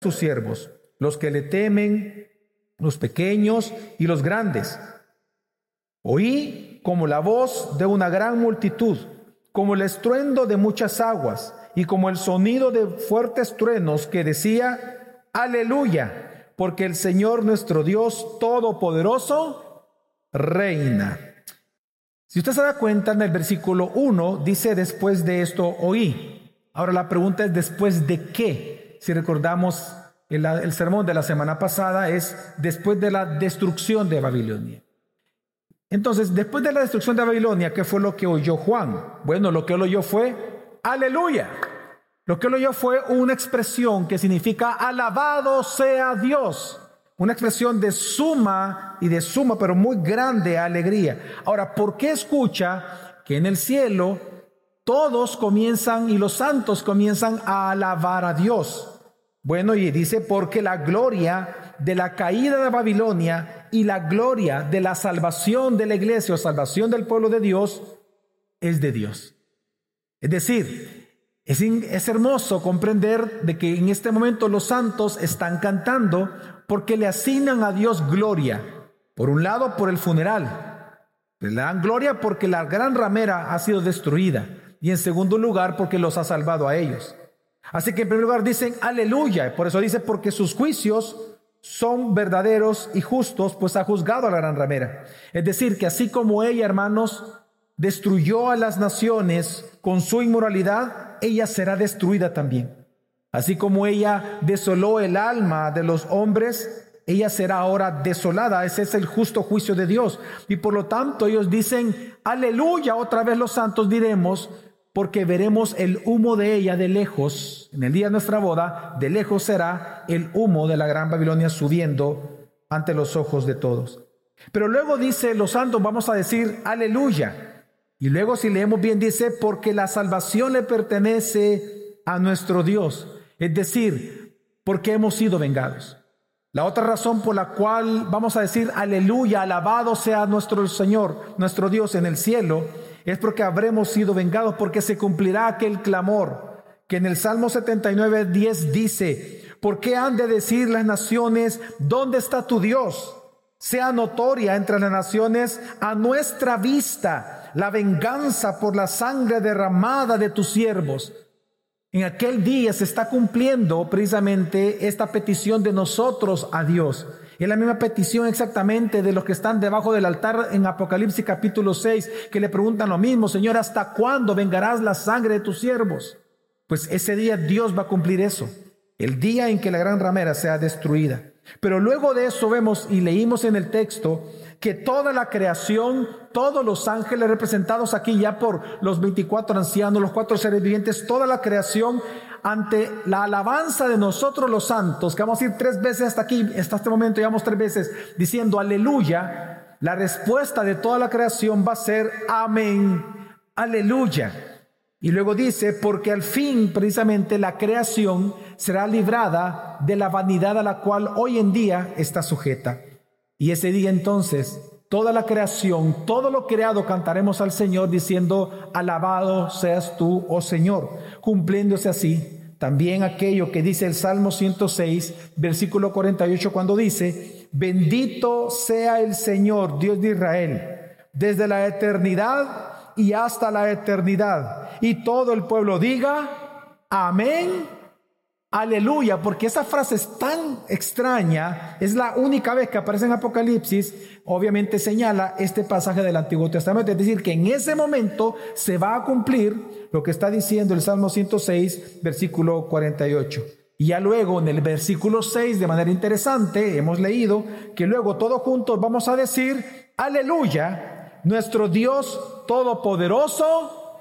sus siervos, los que le temen, los pequeños y los grandes. Oí como la voz de una gran multitud, como el estruendo de muchas aguas, y como el sonido de fuertes truenos que decía: Aleluya, porque el Señor nuestro Dios Todopoderoso reina. Si usted se da cuenta, en el versículo 1 dice: después de esto oí. Ahora la pregunta es: ¿después de qué? Si recordamos el sermón de la semana pasada, es después de la destrucción de Babilonia. Entonces, después de la destrucción de Babilonia, ¿qué fue lo que oyó Juan? Bueno, lo que él oyó fue aleluya. Lo que él oyó fue una expresión que significa alabado sea Dios. Una expresión de suma pero muy grande alegría. Ahora, ¿por qué escucha que en el cielo todos comienzan y los santos comienzan a alabar a Dios? Bueno, y dice: porque la gloria de la caída de Babilonia y la gloria de la salvación de la iglesia o salvación del pueblo de Dios es de Dios. Es decir, es hermoso comprender de que en este momento los santos están cantando porque le asignan a Dios gloria. Por un lado, por el funeral. Le dan gloria porque la gran ramera ha sido destruida. Y en segundo lugar, porque los ha salvado a ellos. Así que en primer lugar dicen aleluya. Por eso dice: porque sus juicios son verdaderos y justos, pues ha juzgado a la gran ramera. Es decir, que así como ella, hermanos, destruyó a las naciones con su inmoralidad, ella será destruida también. Así como ella desoló el alma de los hombres, ella será ahora desolada. Ese es el justo juicio de Dios. Y por lo tanto ellos dicen aleluya. Otra vez los santos diremos: porque veremos el humo de ella de lejos. En el día de nuestra boda, de lejos será el humo de la gran Babilonia subiendo ante los ojos de todos. Pero luego dice los santos, vamos a decir aleluya. Y luego, si leemos bien, dice: porque la salvación le pertenece a nuestro Dios. Es decir, porque hemos sido vengados. La otra razón por la cual vamos a decir aleluya, alabado sea nuestro Señor, nuestro Dios en el cielo, es porque habremos sido vengados, porque se cumplirá aquel clamor que en el Salmo 79:10 dice: ¿por qué han de decir las naciones, ¿dónde está tu Dios? Sea notoria entre las naciones a nuestra vista la venganza por la sangre derramada de tus siervos. En aquel día se está cumpliendo precisamente esta petición de nosotros a Dios. Es la misma petición exactamente de los que están debajo del altar en Apocalipsis capítulo 6, que le preguntan lo mismo: Señor, ¿hasta cuándo vengarás la sangre de tus siervos? Pues ese día Dios va a cumplir eso, el día en que la gran ramera sea destruida. Pero luego de eso vemos y leímos en el texto que toda la creación, todos los ángeles representados aquí ya por los 24 ancianos, los 4 seres vivientes, toda la creación, ante la alabanza de nosotros los santos, que vamos a ir 3 veces hasta aquí, hasta este momento llevamos 3 veces diciendo aleluya, la respuesta de toda la creación va a ser amén, aleluya. Y luego dice: porque al fin precisamente la creación será librada de la vanidad a la cual hoy en día está sujeta. Y ese día entonces toda la creación, todo lo creado, cantaremos al Señor diciendo: alabado seas tú, oh Señor, cumpliéndose así también aquello que dice el Salmo 106, versículo 48, cuando dice: bendito sea el Señor, Dios de Israel, desde la eternidad y hasta la eternidad. Y todo el pueblo diga amén, aleluya. Porque esa frase es tan extraña, es la única vez que aparece en Apocalipsis. Obviamente señala este pasaje del Antiguo Testamento, es decir, que en ese momento se va a cumplir lo que está diciendo el Salmo 106, versículo 48. Y ya luego en el versículo 6, de manera interesante, hemos leído que luego todos juntos vamos a decir aleluya, nuestro Dios Todopoderoso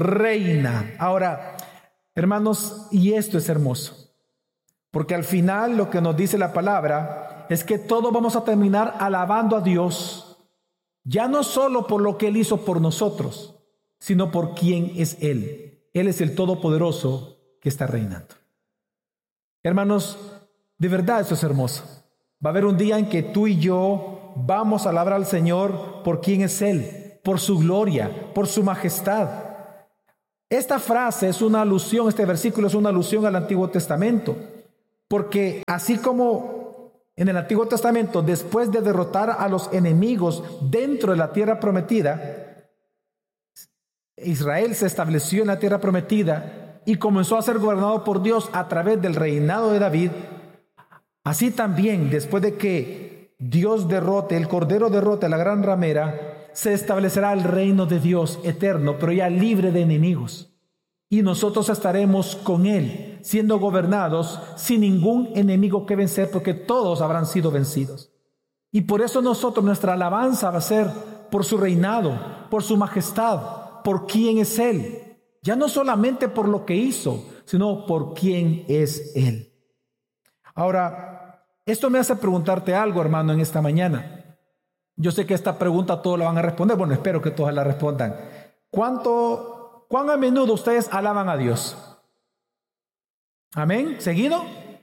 reina. Ahora, hermanos, y esto es hermoso, porque al final lo que nos dice la palabra es que todos vamos a terminar alabando a Dios, ya no solo por lo que Él hizo por nosotros, sino por quién es Él. Él es el Todopoderoso que está reinando. Hermanos, de verdad esto es hermoso. Va a haber un día en que tú y yo vamos a alabar al Señor por quién es Él, por su gloria, por su majestad. Esta frase es una alusión, este versículo es una alusión al Antiguo Testamento, Porque así como en el Antiguo Testamento, después de derrotar a los enemigos dentro de la tierra prometida, Israel se estableció en la tierra prometida y comenzó a ser gobernado por Dios a través del reinado de David. Así también, después de que Dios derrote, el Cordero derrote a la gran ramera, se establecerá el reino de Dios eterno, pero ya libre de enemigos. Y nosotros estaremos con Él, siendo gobernados sin ningún enemigo que vencer, porque todos habrán sido vencidos. Y por eso nuestra alabanza va a ser por su reinado, por su majestad, por quién es Él. Ya no solamente por lo que hizo, sino por quién es Él. Ahora, esto me hace preguntarte algo, hermano, en esta mañana. Yo sé que esta pregunta todos la van a responder. Bueno, espero que todos la respondan. ¿Cuán a menudo ustedes alaban a Dios? ¿Amén? ¿Seguido?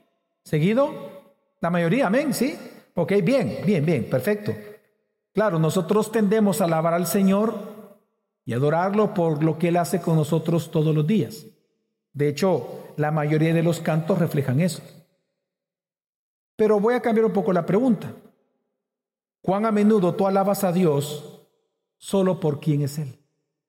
La mayoría, amén, ¿sí? Ok, bien, perfecto. Claro, nosotros tendemos a alabar al Señor y adorarlo por lo que Él hace con nosotros todos los días. De hecho, la mayoría de los cantos reflejan eso. Pero voy a cambiar un poco la pregunta. ¿Cuán a menudo tú alabas a Dios solo por quién es Él?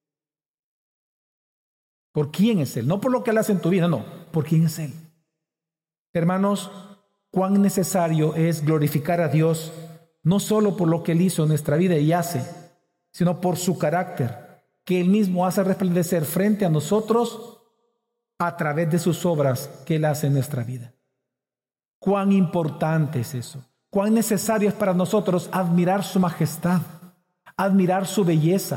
¿Por quién es Él? No por lo que Él hace en tu vida, no, por quién es Él. Hermanos, cuán necesario es glorificar a Dios, no solo por lo que Él hizo en nuestra vida y hace, sino por su carácter, que Él mismo hace resplandecer frente a nosotros a través de sus obras que Él hace en nuestra vida. Cuán importante es eso. Cuán necesario es para nosotros admirar su majestad, admirar su belleza,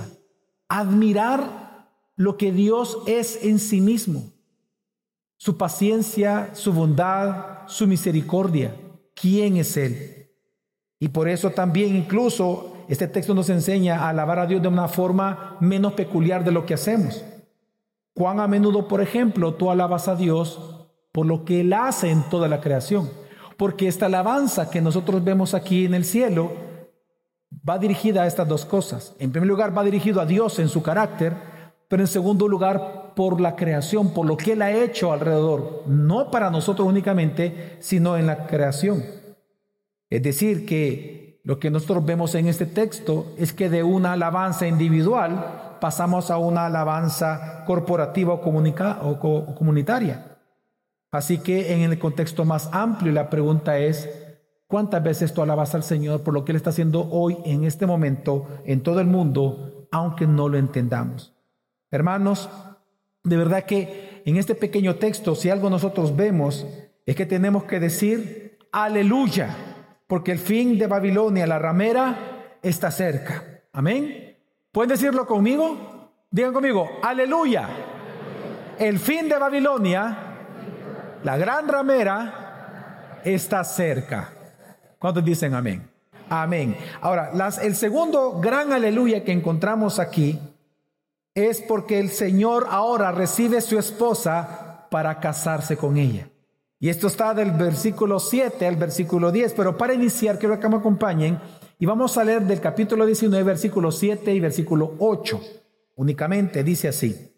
admirar lo que Dios es en sí mismo, su paciencia, su bondad, su misericordia. ¿Quién es Él? Y por eso también incluso este texto nos enseña a alabar a Dios de una forma menos peculiar de lo que hacemos. Cuán a menudo, por ejemplo, tú alabas a Dios por lo que Él hace en toda la creación. Porque esta alabanza que nosotros vemos aquí en el cielo va dirigida a estas dos cosas. En primer lugar, va dirigido a Dios en su carácter, pero en segundo lugar, por la creación, por lo que Él ha hecho alrededor, no para nosotros únicamente, sino en la creación. Es decir, que lo que nosotros vemos en este texto es que de una alabanza individual pasamos a una alabanza corporativa o comunitaria. Así que en el contexto más amplio la pregunta es, ¿cuántas veces tú alabas al Señor por lo que Él está haciendo hoy, en este momento, en todo el mundo, aunque no lo entendamos? Hermanos, de verdad que en este pequeño texto, si algo nosotros vemos, es que tenemos que decir aleluya, porque el fin de Babilonia, la ramera, está cerca. Amén. ¿Pueden decirlo conmigo? Digan conmigo, aleluya. El fin de Babilonia, la gran ramera, está cerca. ¿Cuántos dicen amén? Amén. Ahora, el segundo gran aleluya que encontramos aquí es porque el Señor ahora recibe su esposa para casarse con ella. Y esto está del versículo 7 al versículo 10. Pero para iniciar, quiero que me acompañen y vamos a leer del capítulo 19, versículo 7 y versículo 8. Únicamente dice así: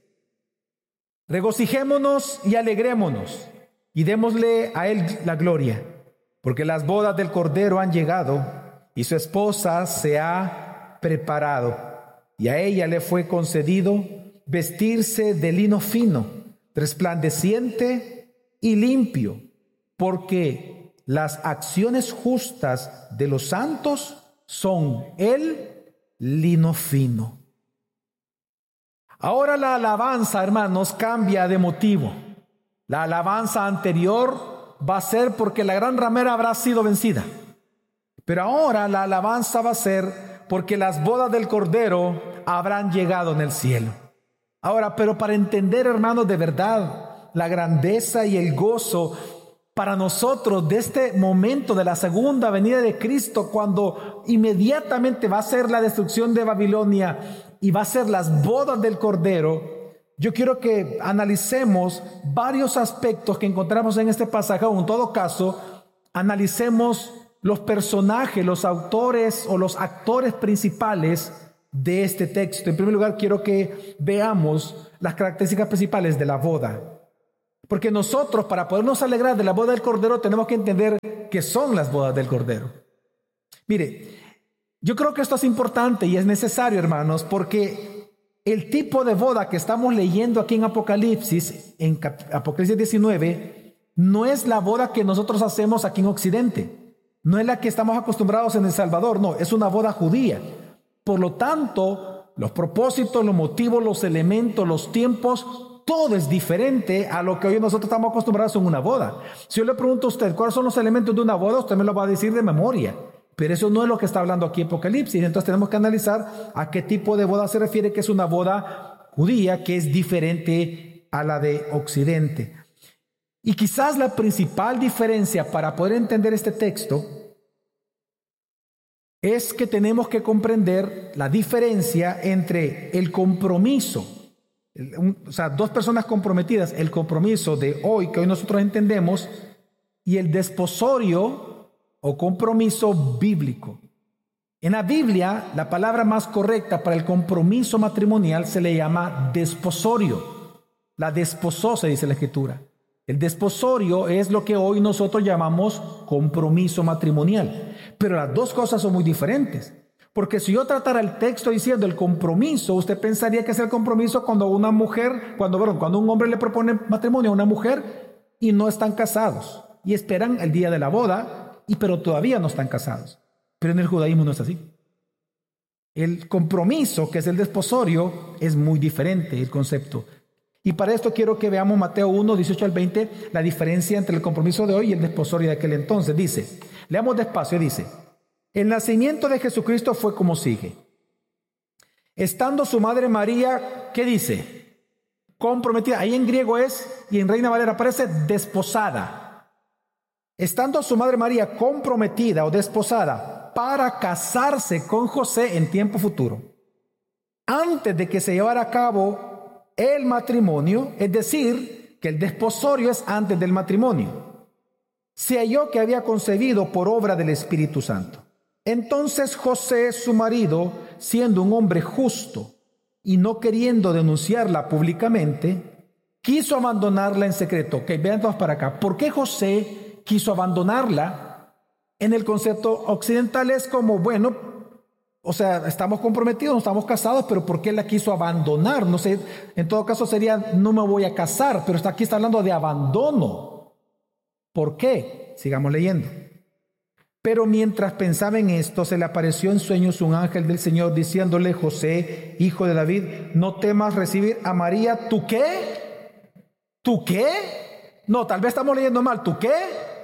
regocijémonos y alegrémonos y démosle a Él la gloria, porque las bodas del Cordero han llegado y su esposa se ha preparado, y a ella le fue concedido vestirse de lino fino, resplandeciente y limpio, porque las acciones justas de los santos son el lino fino. Ahora la alabanza, hermanos, cambia de motivo. La alabanza anterior va a ser porque la gran ramera habrá sido vencida. Pero ahora la alabanza va a ser porque las bodas del Cordero habrán llegado en el cielo. Ahora, pero para entender, hermanos, de verdad, la grandeza y el gozo para nosotros de este momento de la segunda venida de Cristo, cuando inmediatamente va a ser la destrucción de Babilonia y va a ser las bodas del Cordero, yo quiero que analicemos varios aspectos que encontramos en este pasaje, o en todo caso, analicemos los personajes, los autores o los actores principales de este texto. En primer lugar, quiero que veamos las características principales de la boda. Porque nosotros, para podernos alegrar de la boda del Cordero, tenemos que entender qué son las bodas del Cordero. Mire, yo creo que esto es importante y es necesario, hermanos, porque el tipo de boda que estamos leyendo aquí en Apocalipsis 19, no es la boda que nosotros hacemos aquí en Occidente. No es la que estamos acostumbrados en El Salvador, no, es una boda judía. Por lo tanto, los propósitos, los motivos, los elementos, los tiempos, todo es diferente a lo que hoy nosotros estamos acostumbrados en una boda. Si yo le pregunto a usted cuáles son los elementos de una boda, usted me lo va a decir de memoria. Pero eso no es lo que está hablando aquí Apocalipsis. Entonces tenemos que analizar a qué tipo de boda se refiere, que es una boda judía, que es diferente a la de Occidente. Y quizás la principal diferencia para poder entender este texto es que tenemos que comprender la diferencia entre el compromiso, o sea, dos personas comprometidas, el compromiso de hoy, que hoy nosotros entendemos, y el desposorio o compromiso bíblico. En la Biblia, la palabra más correcta para el compromiso matrimonial se le llama desposorio. La desposó, se dice en la Escritura. El desposorio es lo que hoy nosotros llamamos compromiso matrimonial. Pero las dos cosas son muy diferentes. Porque si yo tratara el texto diciendo el compromiso, usted pensaría que es el compromiso cuando una mujer, cuando un hombre le propone matrimonio a una mujer y no están casados y esperan el día de la boda, pero todavía no están casados. Pero en el judaísmo no es así. El compromiso, que es el desposorio, es muy diferente el concepto. Y para esto quiero que veamos Mateo 1, 18 al 20, la diferencia entre el compromiso de hoy y el desposorio de aquel entonces. Dice, leamos despacio, dice: el nacimiento de Jesucristo fue como sigue. Estando su madre María, ¿qué dice? Comprometida. Ahí en griego es, y en Reina Valera aparece, desposada. Estando su madre María comprometida o desposada para casarse con José en tiempo futuro, antes de que se llevara a cabo el matrimonio, es decir, que el desposorio es antes del matrimonio, se halló que había concebido por obra del Espíritu Santo. Entonces José, su marido, siendo un hombre justo y no queriendo denunciarla públicamente, quiso abandonarla en secreto. Ok, vean todos para acá. ¿Por qué José quiso abandonarla? En el concepto occidental es como, bueno, o sea, estamos comprometidos, no estamos casados, pero ¿por qué la quiso abandonar? No sé, en todo caso sería, no me voy a casar, pero aquí está hablando de abandono. ¿Por qué? Sigamos leyendo. Pero mientras pensaba en esto, se le apareció en sueños un ángel del Señor diciéndole: José, hijo de David, no temas recibir a María. ¿Tú qué? ¿Tú qué? No, tal vez estamos leyendo mal. ¿Tú qué?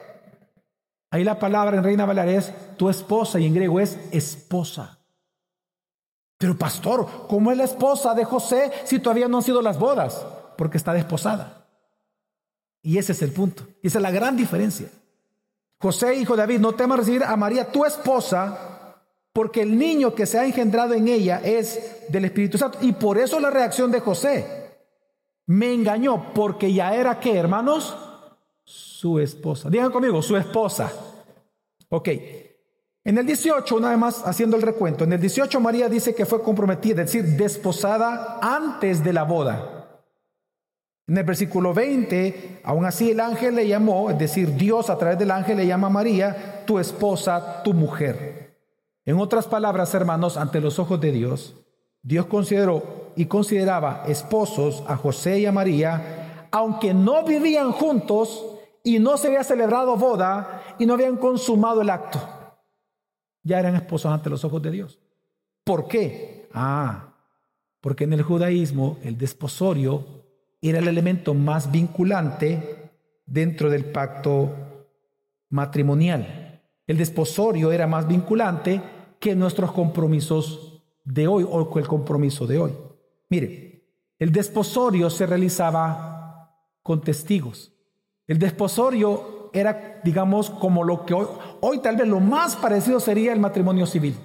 Ahí la palabra en Reina Valera es tu esposa y en griego es esposa. Pero pastor, ¿cómo es la esposa de José si todavía no han sido las bodas? Porque está desposada. Y ese es el punto. Y esa es la gran diferencia. José, hijo de David, no temas recibir a María, tu esposa, porque el niño que se ha engendrado en ella es del Espíritu Santo. Y por eso la reacción de José: me engañó, porque ya era, ¿qué, hermanos? Su esposa. Digan conmigo, su esposa. Ok. En el 18, una vez más haciendo el recuento, en el 18 María dice que fue comprometida, es decir, desposada antes de la boda. En el versículo 20, aún así el ángel le llamó, es decir, Dios a través del ángel le llama a María, tu esposa, tu mujer. En otras palabras, hermanos, ante los ojos de Dios, Dios consideró y consideraba esposos a José y a María, aunque no vivían juntos y no se había celebrado boda y no habían consumado el acto. Ya eran esposos ante los ojos de Dios. ¿Por qué? Porque en el judaísmo el desposorio era el elemento más vinculante dentro del pacto matrimonial. El desposorio era más vinculante que nuestros compromisos de hoy o que el compromiso de hoy. Mire, el desposorio se realizaba con testigos. El desposorio era, digamos, como lo que hoy tal vez lo más parecido sería el matrimonio civil.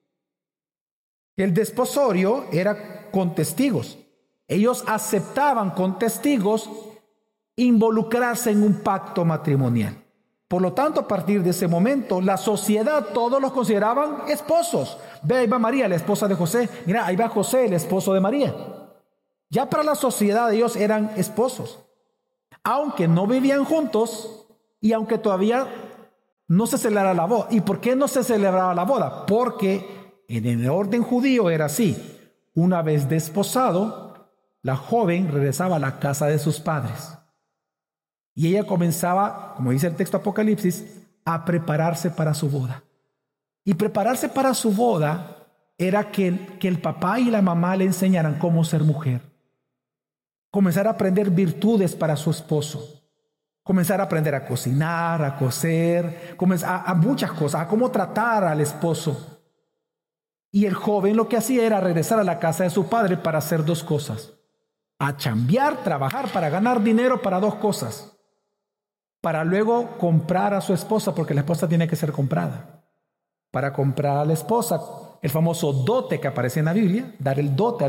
El desposorio era con testigos. Ellos aceptaban con testigos involucrarse en un pacto matrimonial. Por lo tanto, a partir de ese momento, la sociedad, todos los consideraban esposos. Ve, ahí va María, la esposa de José. Mira, ahí va José, el esposo de María. Ya para la sociedad ellos eran esposos. aunque no vivían juntos y aunque todavía no se celebraba la boda. ¿Y por qué no se celebraba la boda? Porque en el orden judío era así. Una vez desposado, la joven regresaba a la casa de sus padres. Y ella comenzaba, como dice el texto Apocalipsis, a prepararse para su boda. Y prepararse para su boda era que el papá y la mamá le enseñaran cómo ser mujer. Comenzar a aprender virtudes para su esposo. Comenzar a aprender a cocinar, a coser, a muchas cosas, a cómo tratar al esposo. Y el joven lo que hacía era regresar a la casa de su padre para hacer dos cosas. A chambear, trabajar para ganar dinero para dos cosas. Para luego comprar a su esposa, porque la esposa tiene que ser comprada. Para comprar a la esposa, el famoso dote que aparece en la Biblia, dar el dote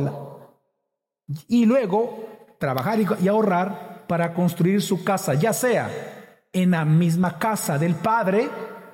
y luego trabajar y ahorrar para construir su casa, ya sea en la misma casa del padre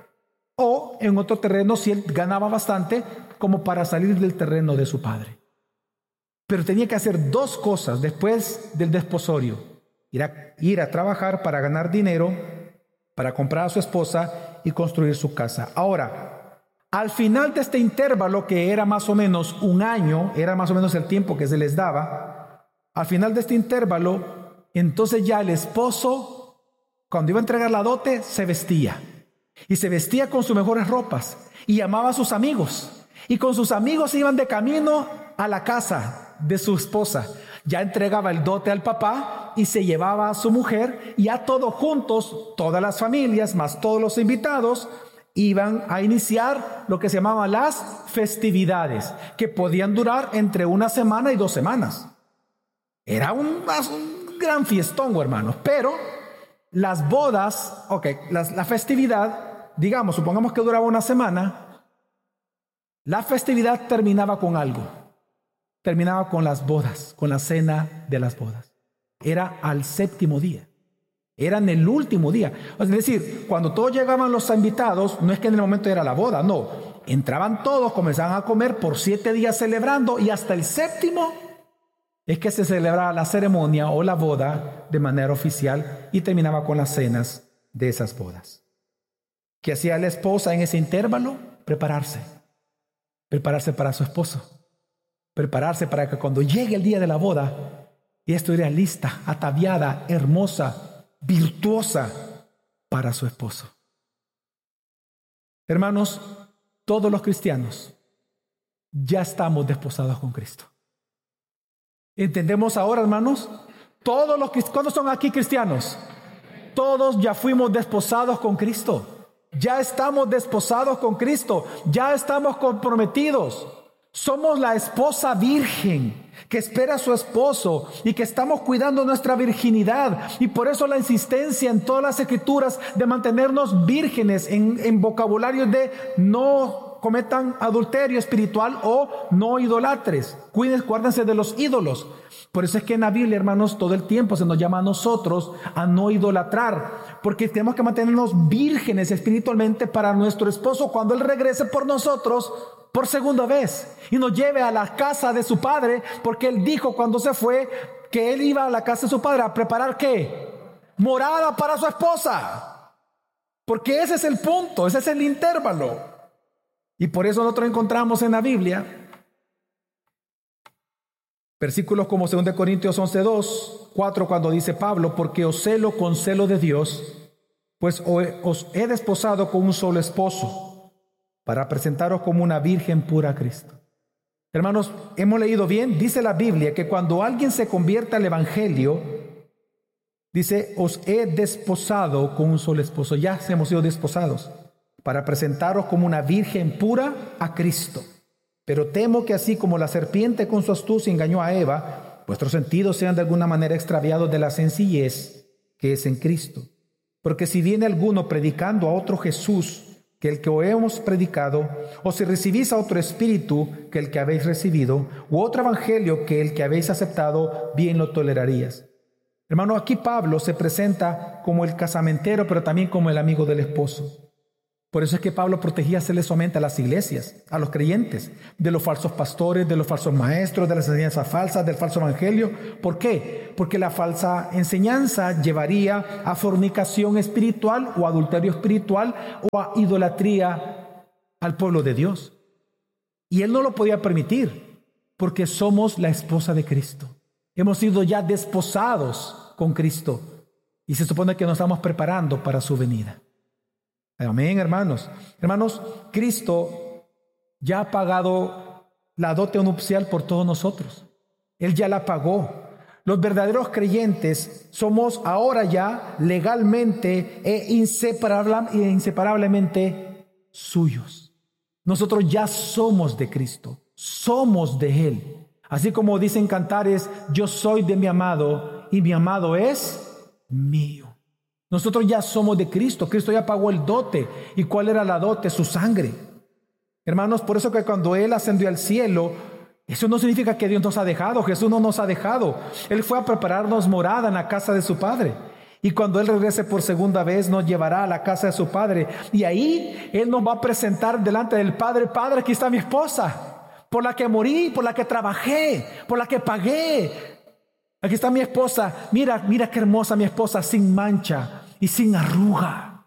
o en otro terreno si él ganaba bastante, como para salir del terreno de su padre. Pero tenía que hacer dos cosas después del desposorio. Ir a trabajar para ganar dinero, para comprar a su esposa y construir su casa. Ahora, al final de este intervalo, que era más o menos un año, era más o menos el tiempo que se les daba, al final de este intervalo, entonces ya el esposo, cuando iba a entregar la dote, se vestía. Y se vestía con sus mejores ropas y llamaba a sus amigos. Y con sus amigos iban de camino a la casa de su esposa. Ya entregaba el dote al papá y se llevaba a su mujer, y ya todos juntos, todas las familias, más todos los invitados, iban a iniciar lo que se llamaban las festividades, que podían durar entre una semana y 2 semanas. Era un gran fiestón, hermanos. Pero las bodas, la festividad, digamos, supongamos que duraba una semana, la festividad terminaba con algo. Terminaba con las bodas, con la cena de las bodas. Era al 7º día. Era en el último día. Es decir, cuando todos llegaban los invitados, no es que en el momento era la boda, no. Entraban todos, comenzaban a comer por 7 días celebrando, y hasta el 7º es que se celebraba la ceremonia o la boda de manera oficial, y terminaba con las cenas de esas bodas. ¿Qué hacía la esposa en ese intervalo? Prepararse para su esposo. Prepararse para que cuando llegue el día de la boda, ella estuviera lista, ataviada, hermosa, virtuosa para su esposo. Hermanos, todos los cristianos ya estamos desposados con Cristo. ¿Entendemos ahora, hermanos? ¿Cuántos son aquí cristianos? Todos ya fuimos desposados con Cristo. Ya estamos desposados con Cristo. Ya estamos comprometidos. Somos la esposa virgen que espera a su esposo y que estamos cuidando nuestra virginidad. Y por eso la insistencia en todas las escrituras de mantenernos vírgenes en vocabulario de no cometan adulterio espiritual o no idolatres. Guárdense de los ídolos. Por eso es que en la Biblia, hermanos, todo el tiempo se nos llama a nosotros a no idolatrar, porque tenemos que mantenernos vírgenes espiritualmente para nuestro esposo cuando Él regrese por nosotros por segunda vez y nos lleve a la casa de su padre, porque Él dijo cuando se fue que Él iba a la casa de su padre a preparar ¿qué? Morada para su esposa, porque ese es el punto, ese es el intervalo. Y por eso nosotros encontramos en la Biblia versículos como 2 Corintios 11:2, 4, cuando dice Pablo: porque os celo con celo de Dios, pues os he desposado con un solo esposo, para presentaros como una virgen pura a Cristo. Hermanos, hemos leído bien, dice la Biblia que cuando alguien se convierte al Evangelio, dice: os he desposado con un solo esposo. Ya hemos sido desposados, para presentaros como una virgen pura a Cristo. Pero temo que así como la serpiente con su astucia engañó a Eva, vuestros sentidos sean de alguna manera extraviados de la sencillez que es en Cristo. Porque si viene alguno predicando a otro Jesús que el que hemos predicado, o si recibís a otro espíritu que el que habéis recibido, u otro evangelio que el que habéis aceptado, bien lo tolerarías. Hermano, aquí Pablo se presenta como el casamentero, pero también como el amigo del esposo. Por eso es que Pablo protegía celosamente a las iglesias, a los creyentes, de los falsos pastores, de los falsos maestros, de las enseñanzas falsas, del falso evangelio. ¿Por qué? Porque la falsa enseñanza llevaría a fornicación espiritual o adulterio espiritual o a idolatría al pueblo de Dios. Y él no lo podía permitir, porque somos la esposa de Cristo. Hemos sido ya desposados con Cristo y se supone que nos estamos preparando para su venida. Amén, hermanos. Hermanos, Cristo ya ha pagado la dote nupcial por todos nosotros. Él ya la pagó. Los verdaderos creyentes somos ahora ya legalmente e inseparablemente suyos. Nosotros ya somos de Cristo, somos de Él. Así como dicen cantares, yo soy de mi amado y mi amado es mío. Nosotros ya somos de Cristo. Cristo ya pagó el dote. ¿Y cuál era la dote? Su sangre. Hermanos, por eso que cuando Él ascendió al cielo, eso no significa que Dios nos ha dejado. Jesús no nos ha dejado. Él fue a prepararnos morada en la casa de su Padre. Y cuando Él regrese por segunda vez, nos llevará a la casa de su Padre. Y ahí Él nos va a presentar delante del Padre. Padre, aquí está mi esposa, por la que morí, por la que trabajé, por la que pagué. Aquí está mi esposa. Mira qué hermosa mi esposa, sin mancha y sin arruga.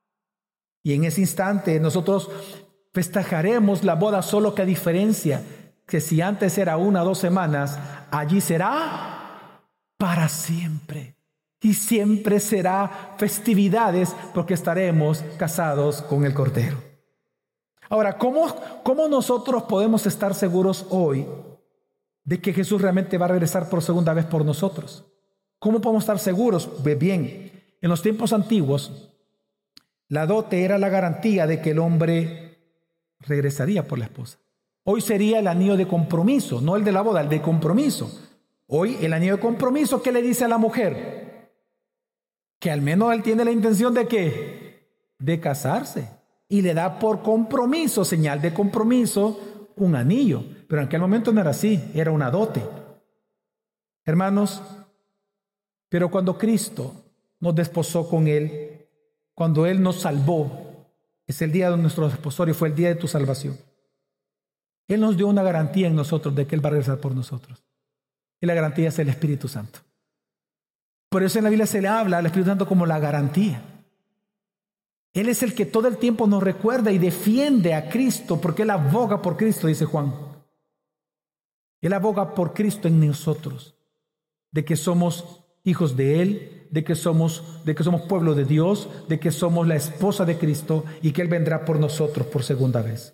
Y en ese instante nosotros festejaremos la boda, solo que a diferencia que si antes era 1 o 2 semanas, allí será para siempre. Y siempre será festividades porque estaremos casados con el Cordero. Ahora, ¿cómo nosotros podemos estar seguros hoy de que Jesús realmente va a regresar por segunda vez por nosotros? ¿Cómo podemos estar seguros? Pues bien, en los tiempos antiguos, la dote era la garantía de que el hombre regresaría por la esposa. Hoy sería el anillo de compromiso, no el de la boda, el de compromiso. Hoy el anillo de compromiso, ¿qué le dice a la mujer? Que al menos él tiene la intención de ¿qué? De casarse. Y le da por compromiso, señal de compromiso, un anillo. Pero en aquel momento no era así, era una dote. Hermanos, pero cuando Cristo nos desposó con Él, cuando Él nos salvó, es el día de nuestro desposorio, fue el día de tu salvación. Él nos dio una garantía en nosotros de que Él va a regresar por nosotros. Y la garantía es el Espíritu Santo. Por eso en la Biblia se le habla al Espíritu Santo como la garantía. Él es el que todo el tiempo nos recuerda y defiende a Cristo, porque Él aboga por Cristo, dice Juan. Él aboga por Cristo en nosotros, de que somos hijos de Él, de que somos pueblo de Dios, de que somos la esposa de Cristo y que Él vendrá por nosotros por segunda vez.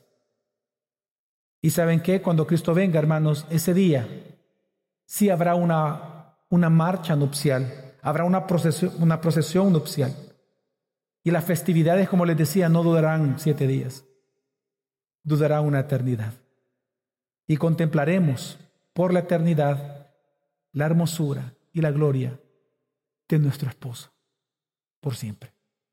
¿Y saben qué? Cuando Cristo venga, hermanos, ese día sí habrá una marcha nupcial, habrá una procesión nupcial. Y las festividades, como les decía, no durarán 7 días, durará una eternidad. Y contemplaremos por la eternidad la hermosura y la gloria de nuestro esposo, por siempre.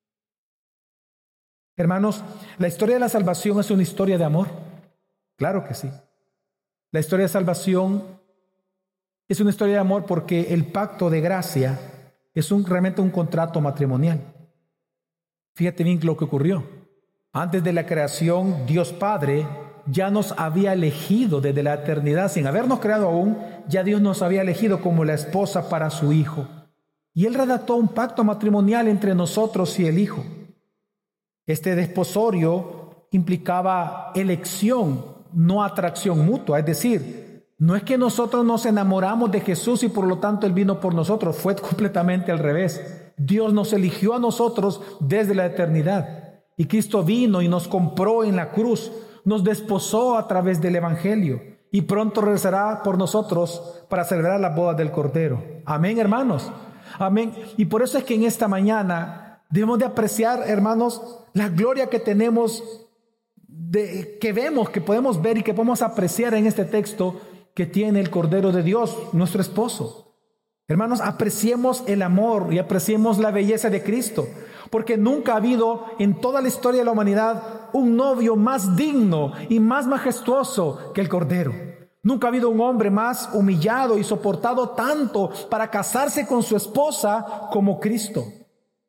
Hermanos, la historia de la salvación es una historia de amor. Claro que sí. La historia de salvación es una historia de amor porque el pacto de gracia es realmente un contrato matrimonial. Fíjate bien lo que ocurrió. Antes de la creación, Dios Padre ya nos había elegido desde la eternidad, sin habernos creado aún, ya Dios nos había elegido como la esposa para su Hijo. Y Él redactó un pacto matrimonial entre nosotros y el Hijo. Este desposorio implicaba elección, no atracción mutua. Es decir, no es que nosotros nos enamoramos de Jesús y por lo tanto Él vino por nosotros. Fue completamente al revés. Dios nos eligió a nosotros desde la eternidad. Y Cristo vino y nos compró en la cruz. Nos desposó a través del Evangelio. Y pronto regresará por nosotros para celebrar la boda del Cordero. Amén, hermanos. Amén. Y por eso es que en esta mañana debemos de apreciar, hermanos, la gloria que tenemos, que vemos, que podemos ver y que podemos apreciar en este texto que tiene el Cordero de Dios, nuestro esposo. Hermanos, apreciemos el amor y apreciemos la belleza de Cristo, porque nunca ha habido en toda la historia de la humanidad un novio más digno y más majestuoso que el Cordero. Nunca ha habido un hombre más humillado y soportado tanto para casarse con su esposa como Cristo.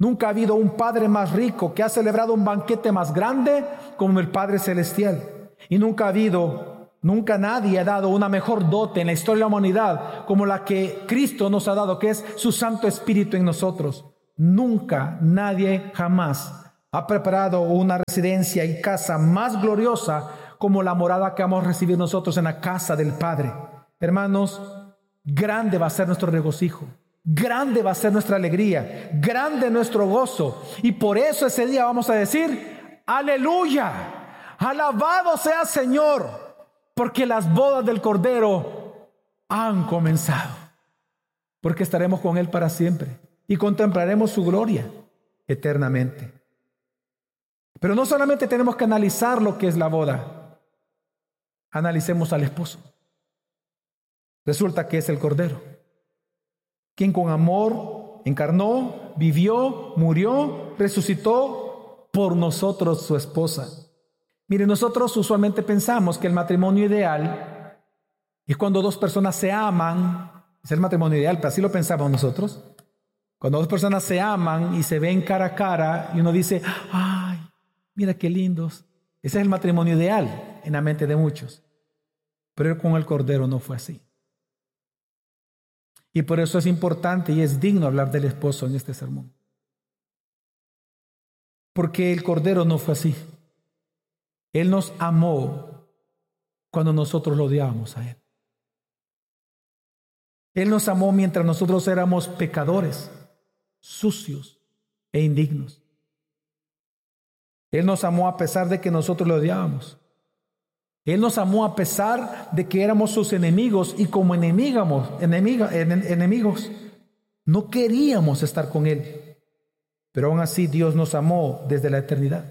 Nunca ha habido un Padre más rico que ha celebrado un banquete más grande como el Padre Celestial. Y nunca nadie ha dado una mejor dote en la historia de la humanidad como la que Cristo nos ha dado, que es su Santo Espíritu en nosotros. Nunca nadie jamás ha preparado una residencia y casa más gloriosa como la morada que vamos a recibir nosotros en la casa del Padre. Hermanos, grande va a ser nuestro regocijo. Grande va a ser nuestra alegría, grande nuestro gozo. Y por eso ese día vamos a decir, aleluya, alabado sea Señor, porque las bodas del Cordero han comenzado. Porque estaremos con Él para siempre y contemplaremos su gloria eternamente. Pero no solamente tenemos que analizar lo que es la boda, analicemos al esposo. Resulta que es el Cordero, quien con amor encarnó, vivió, murió, resucitó por nosotros, su esposa. Mire, nosotros usualmente pensamos que el matrimonio ideal es cuando dos personas se aman. Es el matrimonio ideal, pero así lo pensamos nosotros. Cuando dos personas se aman y se ven cara a cara y uno dice, ¡ay, mira qué lindos! Ese es el matrimonio ideal en la mente de muchos. Pero con el Cordero no fue así. Y por eso es importante y es digno hablar del esposo en este sermón. Porque el Cordero no fue así. Él nos amó cuando nosotros lo odiábamos a Él. Él nos amó mientras nosotros éramos pecadores, sucios e indignos. Él nos amó a pesar de que nosotros lo odiábamos. Él nos amó a pesar de que éramos sus enemigos y como enemigos, no queríamos estar con Él. Pero aún así Dios nos amó desde la eternidad.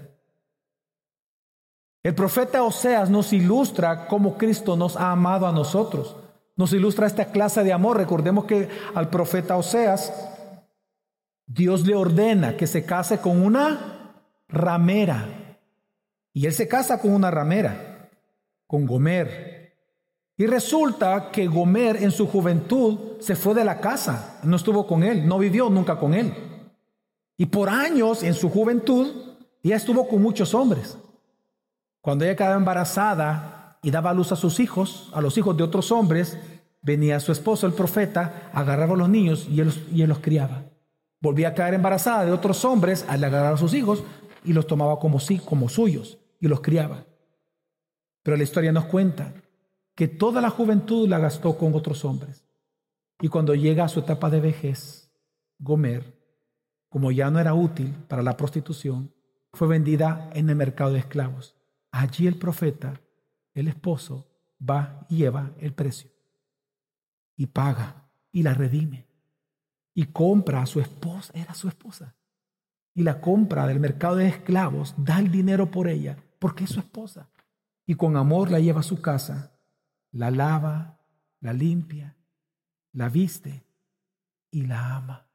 El profeta Oseas nos ilustra cómo Cristo nos ha amado a nosotros. Nos ilustra esta clase de amor. Recordemos que al profeta Oseas, Dios le ordena que se case con una ramera. Y él se casa con una ramera, con Gomer. Y resulta que Gomer en su juventud se fue de la casa, no estuvo con él, no vivió nunca con él. Y por años en su juventud ella estuvo con muchos hombres. Cuando ella quedaba embarazada y daba a luz a sus hijos, a los hijos de otros hombres, venía su esposo, el profeta, agarraba a los niños y él los criaba. Volvía a quedar embarazada de otros hombres, al agarrar a sus hijos y los tomaba como suyos y los criaba. Pero la historia nos cuenta que toda la juventud la gastó con otros hombres. Y cuando llega a su etapa de vejez, Gomer, como ya no era útil para la prostitución, fue vendida en el mercado de esclavos. Allí el profeta, el esposo, va y lleva el precio. Y paga y la redime. Y compra a su esposa, era su esposa. Y la compra del mercado de esclavos, da el dinero por ella, porque es su esposa. Y con amor la lleva a su casa, la lava, la limpia, la viste y la ama.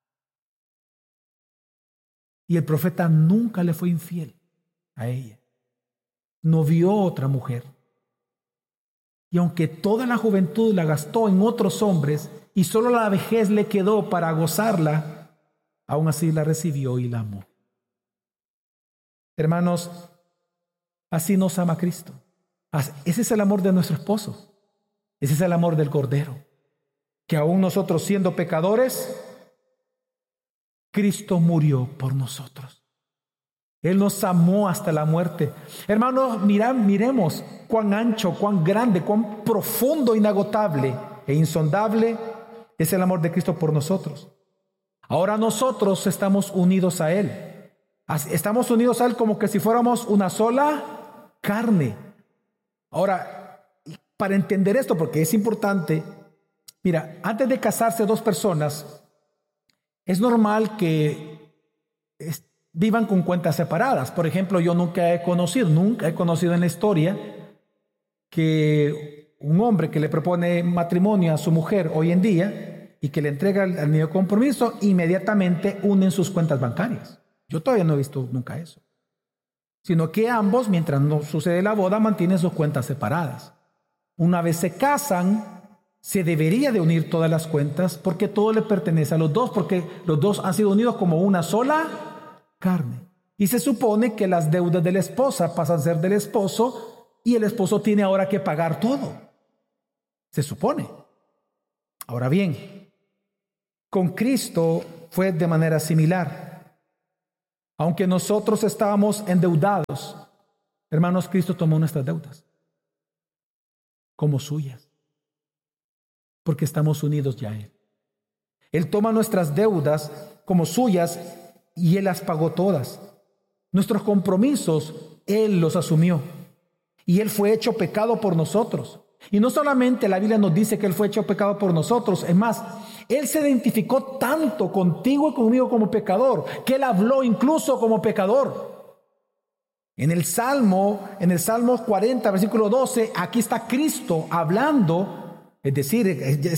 Y el profeta nunca le fue infiel a ella. No vio otra mujer. Y aunque toda la juventud la gastó en otros hombres y solo la vejez le quedó para gozarla, aún así la recibió y la amó. Hermanos, así nos ama Cristo. Ese es el amor de nuestro esposo. Ese es el amor del Cordero. Que aún nosotros siendo pecadores, Cristo murió por nosotros. Él nos amó hasta la muerte. Hermanos, miremos cuán ancho, cuán grande, cuán profundo, inagotable e insondable es el amor de Cristo por nosotros. Ahora nosotros estamos unidos a Él. Estamos unidos a Él como que si fuéramos una sola carne. Ahora, para entender esto, porque es importante, mira, antes de casarse dos personas, es normal que vivan con cuentas separadas. Por ejemplo, yo nunca he conocido en la historia que un hombre que le propone matrimonio a su mujer hoy en día y que le entrega el anillo de compromiso, inmediatamente unen sus cuentas bancarias. Yo todavía no he visto nunca eso. Sino que ambos, mientras no sucede la boda, mantienen sus cuentas separadas. Una vez se casan, se debería de unir todas las cuentas porque todo le pertenece a los dos, porque los dos han sido unidos como una sola carne. Y se supone que las deudas de la esposa pasan a ser del esposo y el esposo tiene ahora que pagar todo. Se supone. Ahora bien, con Cristo fue de manera similar. Aunque nosotros estábamos endeudados, hermanos, Cristo tomó nuestras deudas como suyas, porque estamos unidos ya a Él. Él toma nuestras deudas como suyas y Él las pagó todas. Nuestros compromisos, Él los asumió. Y Él fue hecho pecado por nosotros. Y no solamente la Biblia nos dice que Él fue hecho pecado por nosotros, es más, Él se identificó tanto contigo y conmigo como pecador, que Él habló incluso como pecador. En el Salmo 40, versículo 12, aquí está Cristo hablando, es decir,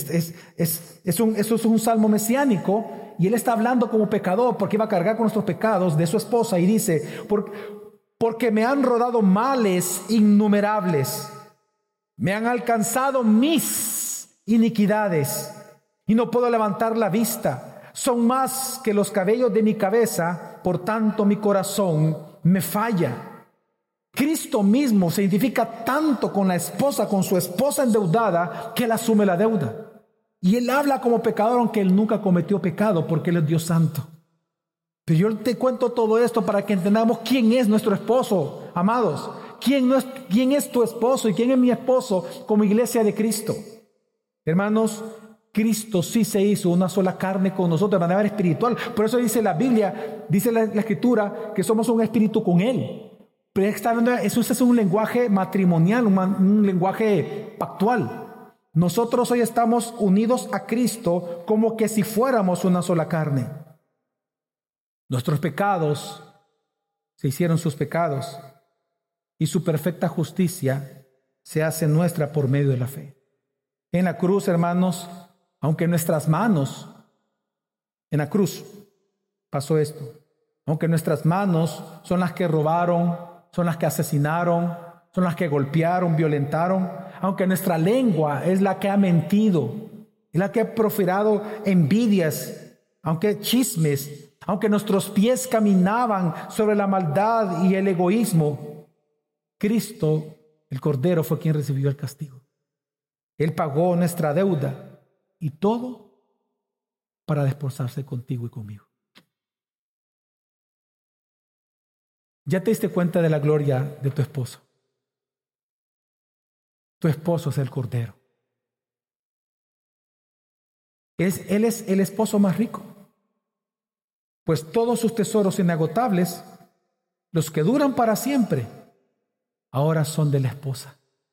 eso es un salmo mesiánico, y Él está hablando como pecador porque iba a cargar con nuestros pecados de su esposa, y dice, porque me han rodado males innumerables, me han alcanzado mis iniquidades y no puedo levantar la vista. Son más que los cabellos de mi cabeza, por tanto mi corazón me falla. Cristo mismo se identifica tanto con la esposa, con su esposa endeudada, que Él asume la deuda. Y Él habla como pecador, aunque Él nunca cometió pecado, porque Él es Dios santo. Pero yo te cuento todo esto para que entendamos quién es nuestro esposo, amados. ¿Quién es tu esposo y quién es mi esposo como iglesia de Cristo? Hermanos, Cristo sí se hizo una sola carne con nosotros de manera espiritual. Por eso dice la Biblia, dice la Escritura, que somos un espíritu con Él. Pero eso es un lenguaje matrimonial, un lenguaje pactual. Nosotros hoy estamos unidos a Cristo como que si fuéramos una sola carne. Nuestros pecados se hicieron sus pecados y su perfecta justicia se hace nuestra por medio de la fe. En la cruz, hermanos, aunque nuestras manos, en la cruz pasó esto, aunque nuestras manos son las que robaron, son las que asesinaron, son las que golpearon, violentaron, aunque nuestra lengua es la que ha mentido, es la que ha proferido envidias, aunque chismes, aunque nuestros pies caminaban sobre la maldad y el egoísmo, Cristo, el Cordero, fue quien recibió el castigo. Él pagó nuestra deuda y todo para desposarse contigo y conmigo. ¿Ya te diste cuenta de la gloria de tu esposo? Tu esposo es el Cordero. Él es el esposo más rico, pues todos sus tesoros inagotables, los que duran para siempre, ahora son de la esposa.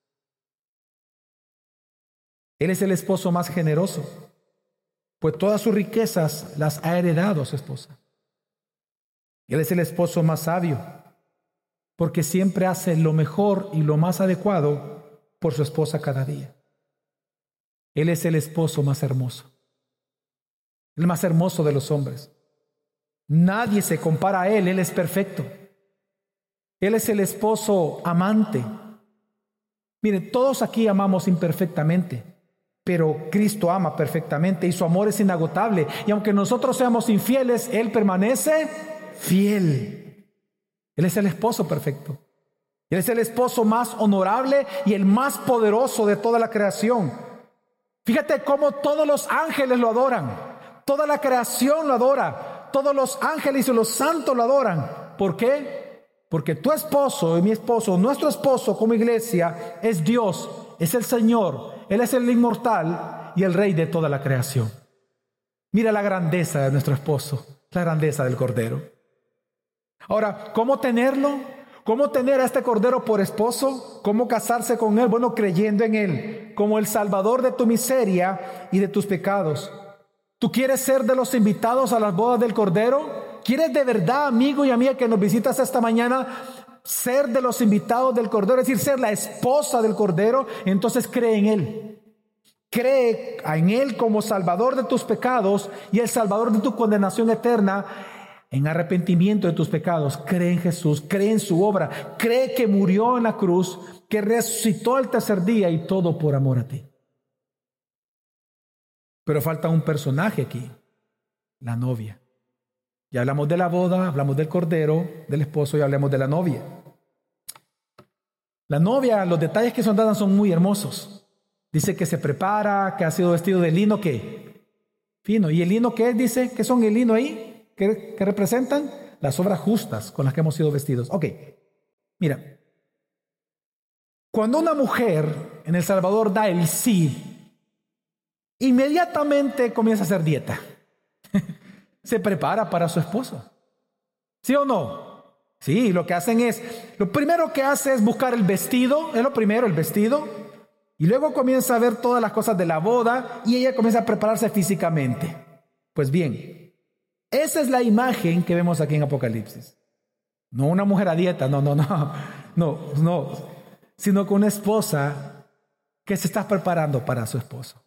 Él es el esposo más generoso, pues todas sus riquezas las ha heredado a su esposa. Él es el esposo más sabio, porque siempre hace lo mejor y lo más adecuado por su esposa cada día. Él es el esposo más hermoso, el más hermoso de los hombres. Nadie se compara a Él, Él es perfecto. Él es el esposo amante. Miren, todos aquí amamos imperfectamente, pero Cristo ama perfectamente y su amor es inagotable. Y aunque nosotros seamos infieles, Él permanece fiel. Él es el esposo perfecto. Él es el esposo más honorable y el más poderoso de toda la creación. Fíjate cómo todos los ángeles lo adoran. Toda la creación lo adora. Todos los ángeles y los santos lo adoran. ¿Por qué? Porque tu esposo y mi esposo, nuestro esposo como iglesia, es Dios, es el Señor. Él es el inmortal y el Rey de toda la creación. Mira la grandeza de nuestro esposo, la grandeza del Cordero. Ahora, ¿cómo tenerlo? ¿Cómo tener a este Cordero por esposo? ¿Cómo casarse con Él? Bueno, creyendo en Él como el Salvador de tu miseria y de tus pecados. ¿Tú quieres ser de los invitados a las bodas del Cordero? ¿Quieres de verdad, amigo y amiga que nos visitas esta mañana, ser de los invitados del Cordero, es decir, ser la esposa del Cordero? Entonces cree en Él. Cree en Él como Salvador de tus pecados y el Salvador de tu condenación eterna. En arrepentimiento de tus pecados, cree en Jesús, cree en su obra, cree que murió en la cruz, que resucitó el tercer día y todo por amor a ti. Pero falta un personaje aquí, la novia. Ya hablamos de la boda, hablamos del cordero, del esposo, y hablamos de la novia. La novia, los detalles que son dados son muy hermosos. Dice que se prepara, que ha sido vestido de lino, ¿qué? Fino. ¿Y el lino qué es? Dice, ¿qué son el lino ahí? ¿Qué representan? Las obras justas con las que hemos sido vestidos. Ok, mira. Cuando una mujer en El Salvador da el sí, inmediatamente comienza a hacer dieta. Se prepara para su esposo. ¿Sí o no? Sí, lo primero que hace es buscar el vestido, es lo primero, el vestido, y luego comienza a ver todas las cosas de la boda y ella comienza a prepararse físicamente. Pues bien, esa es la imagen que vemos aquí en Apocalipsis. No una mujer a dieta, no, sino con una esposa que se está preparando para su esposo.